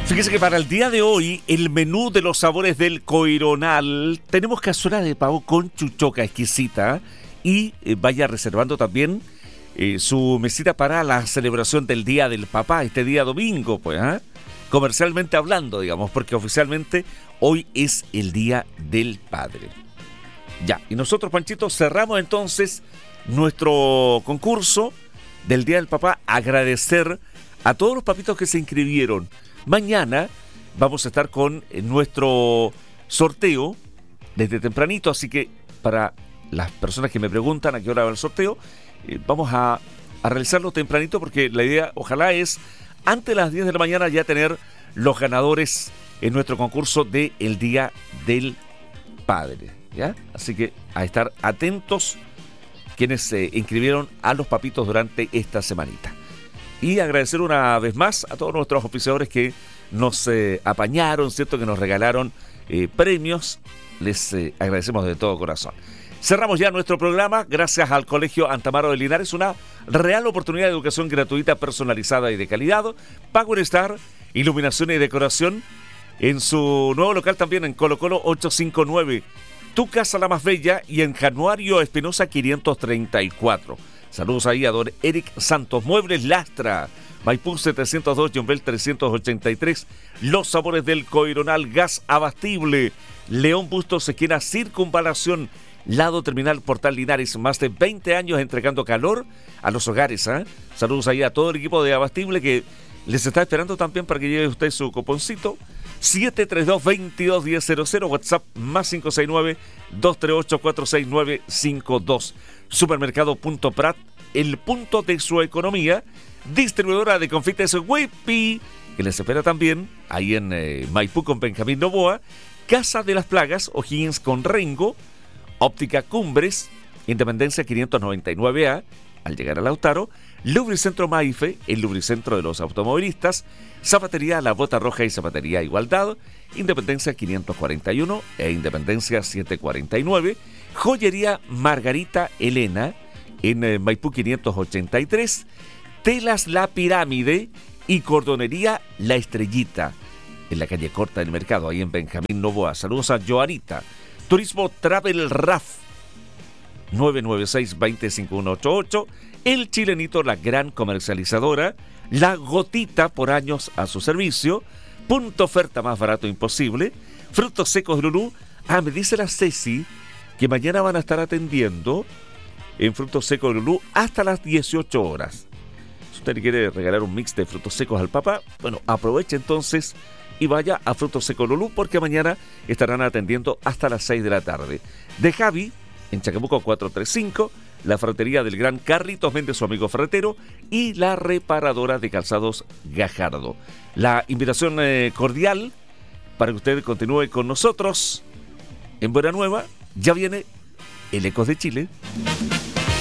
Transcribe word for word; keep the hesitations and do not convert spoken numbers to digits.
Fíjese que para el día de hoy, el menú de los sabores del Coironal, tenemos cazuela de pavo con chuchoca exquisita y eh, vaya reservando también eh, su mesita para la celebración del Día del Papá, este día domingo, pues, ¿eh? comercialmente hablando, digamos, porque oficialmente hoy es el Día del Padre. Ya, y nosotros, Panchito, cerramos entonces nuestro concurso del Día del Papá. Agradecer a todos los papitos que se inscribieron. Mañana vamos a estar con nuestro sorteo desde tempranito, así que para las personas que me preguntan a qué hora va el sorteo, eh, vamos a, a realizarlo tempranito porque la idea, ojalá, es antes de las diez de la mañana ya tener los ganadores en nuestro concurso del Día del Padre, ¿ya? Así que a estar atentos quienes se inscribieron a los papitos durante esta semanita. Y agradecer una vez más a todos nuestros oficiadores que nos eh, apañaron, ¿cierto? Que nos regalaron eh, premios. Les eh, agradecemos de todo corazón. Cerramos ya nuestro programa gracias al Colegio Antamaro de Linares, una real oportunidad de educación gratuita, personalizada y de calidad. Power Star, iluminación y decoración en su nuevo local también en Colo Colo ochocientos cincuenta y nueve. Tu casa la más bella y en Januario Espinosa quinientos treinta y cuatro. Saludos ahí a don Eric Santos. Muebles Lastra, Maipú setecientos dos, Yombel trescientos ochenta y tres. Los sabores del Coironal, gas abastible. León Bustos, esquina Circunvalación, lado terminal Portal Linares. Más de veinte años entregando calor a los hogares. ¿eh? Saludos ahí a todo el equipo de Abastible que les está esperando también para que lleve usted su cuponcito. siete tres dos, veintidós diez cero cero, WhatsApp más cinco seis nueve, dos tres ocho, cuatro seis nueve cinco dos. Supermercado Punto Prat, el punto de su economía. Distribuidora de confites Whippy, que les espera también ahí en eh, Maipú con Benjamín Novoa. Casa de las Plagas, O'Higgins con Rengo. Óptica Cumbres, Independencia quinientos noventa y nueve A, al llegar a Lautaro. Lubricentro Maife, el lubricentro de los automovilistas. Zapatería La Bota Roja y Zapatería Igualdad, Independencia quinientos cuarenta y uno e Independencia setecientos cuarenta y nueve. Joyería Margarita Elena en eh, Maipú quinientos ochenta y tres. Telas La Pirámide y Cordonería La Estrellita en la calle Corta del Mercado, ahí en Benjamín Novoa. Saludos a Joanita. Turismo Travel Raf nueve nueve seis, dos cero, cinco uno ocho ocho. El Chilenito, la gran comercializadora. La Gotita, por años a su servicio. Punto oferta más barato imposible. Frutos secos Lulú. Ah, me dice la Ceci que mañana van a estar atendiendo en Frutos secos Lulú hasta las dieciocho horas. Si usted quiere regalar un mix de frutos secos al papá, bueno, aproveche entonces y vaya a Frutos secos Lulú porque mañana estarán atendiendo hasta las seis de la tarde. De Javi, en Chacabuco cuatrocientos treinta y cinco, la ferretería del Gran Carlitos Méndez, su amigo ferretero, y la reparadora de calzados Gajardo. La invitación eh, cordial para que usted continúe con nosotros en Buena Nueva. Ya viene el Ecos de Chile.